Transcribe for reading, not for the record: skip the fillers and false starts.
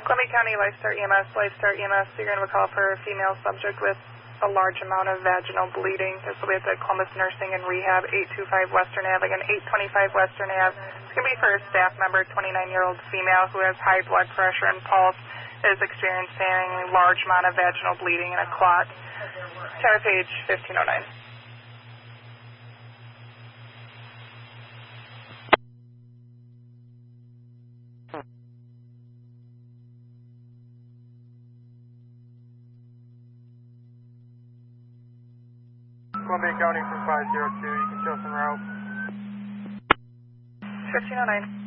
Columbia County Lifestar EMS, so you're going to have a call for a female subject with a large amount of vaginal bleeding. This will be at the Columbus Nursing and Rehab, 825 Western Ave, again, 825 Western Ave. It's going to be for a staff member, 29-year-old female who has high blood pressure and pulse, is experiencing a large amount of vaginal bleeding and a clot. Tower page 1509. Columbia County from 502, you can show some route. 1509.